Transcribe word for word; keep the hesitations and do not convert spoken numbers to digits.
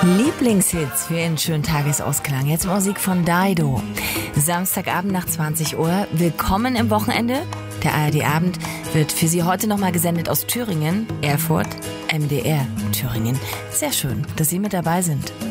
Lieblingshits für einen schönen Tagesausklang. Jetzt Musik von Dido. Samstagabend nach zwanzig Uhr. Willkommen im Wochenende. Der A R D-Abend wird für Sie heute nochmal gesendet aus Thüringen, Erfurt, M D R Thüringen. Sehr schön, dass Sie mit dabei sind.